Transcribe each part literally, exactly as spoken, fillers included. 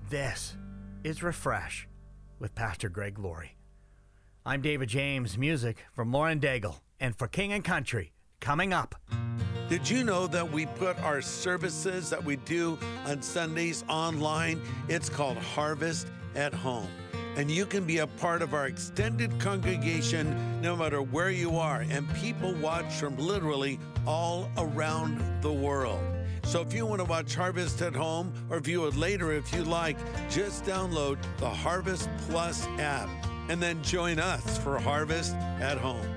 This is Refresh with Pastor Greg Laurie. I'm David James, music from Lauren Daigle, and for King and Country, coming up. Did you know that we put our services that we do on Sundays online? It's called Harvest at Home. And you can be a part of our extended congregation no matter where you are. And people watch from literally all around the world. So if you want to watch Harvest at Home or view it later if you like, just download the Harvest Plus app and then join us for Harvest at Home.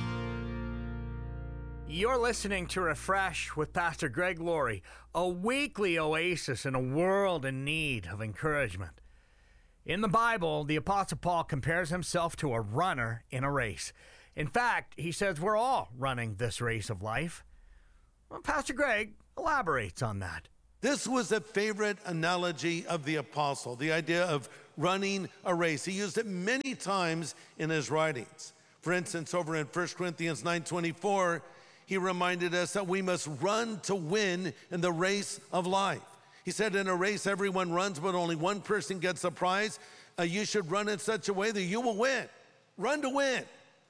You're listening to Refresh with Pastor Greg Laurie, a weekly oasis in a world in need of encouragement. In the Bible, the Apostle Paul compares himself to a runner in a race. In fact, he says we're all running this race of life. Well, Pastor Greg elaborates on that. This was a favorite analogy of the apostle, the idea of running a race. He used it many times in his writings. For instance, over in First Corinthians nine twenty-four, he reminded us that we must run to win in the race of life. He said in a race, everyone runs, but only one person gets the prize. Uh, you should run in such a way that you will win. Run to win.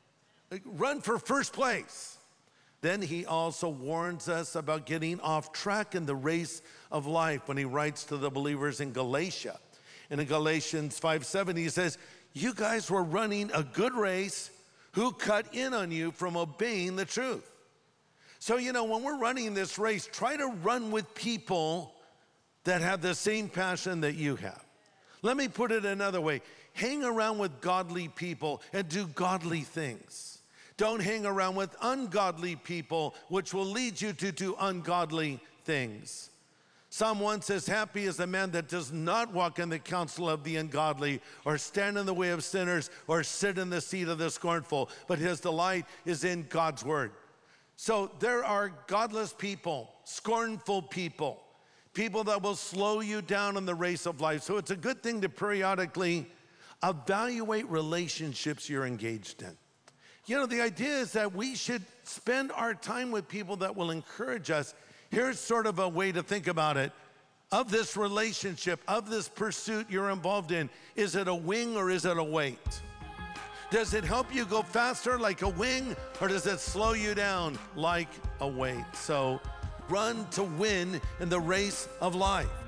Run for first place. Then he also warns us about getting off track in the race of life when he writes to the believers in Galatia. And in Galatians five seven, he says, you guys were running a good race. Who cut in on you from obeying the truth? So, you know, when we're running this race, try to run with people that have the same passion that you have. Let me put it another way. Hang around with godly people and do godly things. Don't hang around with ungodly people, which will lead you to do ungodly things. Psalm one says, happy is the man that does not walk in the counsel of the ungodly, or stand in the way of sinners, or sit in the seat of the scornful, but his delight is in God's word. So there are godless people, scornful people, people that will slow you down in the race of life. So it's a good thing to periodically evaluate relationships you're engaged in. You know, the idea is that we should spend our time with people that will encourage us. Here's sort of a way to think about it. Of this relationship, of this pursuit you're involved in, is it a wing or is it a weight? Does it help you go faster like a wing, or does it slow you down like a weight? So run to win in the race of life.